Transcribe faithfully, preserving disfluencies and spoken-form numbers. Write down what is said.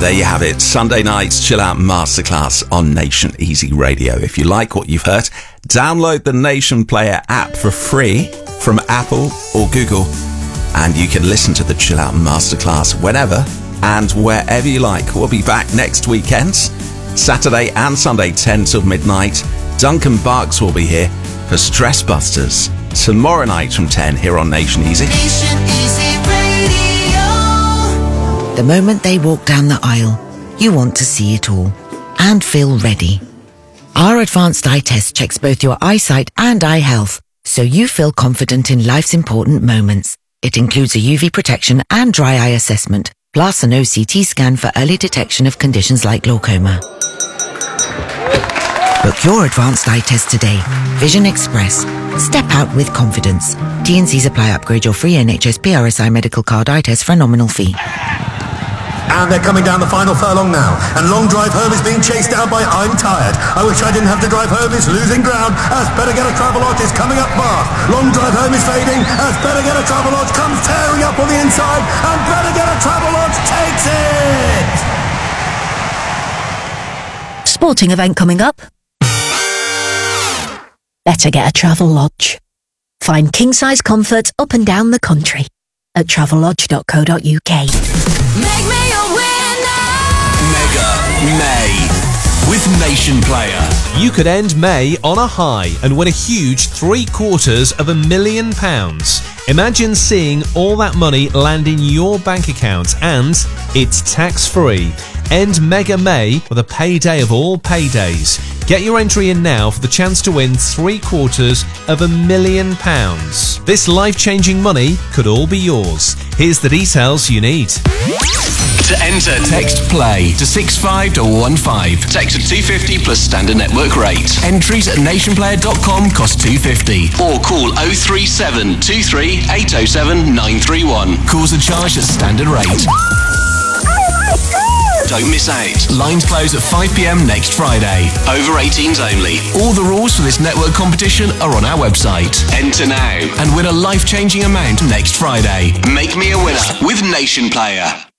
There you have it, Sunday night's Chill Out Masterclass on Nation Easy Radio. If you like what you've heard, download the Nation Player app for free from Apple or Google, and you can listen to the Chill Out Masterclass whenever and wherever you like. We'll be back next weekend, Saturday and Sunday, ten till midnight. Duncan Barks will be here for Stress Busters tomorrow night from ten here on Nation Easy. Nation Easy Radio. The moment they walk down the aisle, you want to see it all and feel ready. Our advanced eye test checks both your eyesight and eye health, so you feel confident in life's important moments. It includes a U V protection and dry eye assessment, plus an O C T scan for early detection of conditions like glaucoma. Book your advanced eye test today. Vision Express. Step out with confidence. T and C's apply. Upgrade your free N H S P R S I medical card eye test for a nominal fee. And they're coming down the final furlong now. And Long Drive Home is being chased down by I'm Tired. I wish I didn't have to drive home. It's losing ground as Better Get a Travelodge is coming up fast. Long Drive Home is fading as Better Get a Travelodge comes tearing up on the inside. And Better Get a Travelodge takes it! Sporting event coming up. Better Get a Travelodge. Find king-size comfort up and down the country at travelodge dot co dot uk. Make me a winner. Mega May with Nation Player. You could end May on a high and win a huge three quarters of a million pounds. Imagine seeing all that money land in your bank account, and it's tax-free. End Mega May with a payday of all paydays. Get your entry in now for the chance to win three quarters of a million pounds. This life-changing money could all be yours. Here's the details you need. To enter, text PLAY to six five one five. Text at two fifty plus standard network rate. Entries at nation player dot com cost two fifty. Or call oh three seven two three eight oh seven nine three one. Calls are charged at standard rate. Don't miss out. Lines close at five p.m. next Friday. Over eighteens only. All the rules for this network competition are on our website. Enter now and win a life-changing amount next Friday. Make me a winner with Nation Player.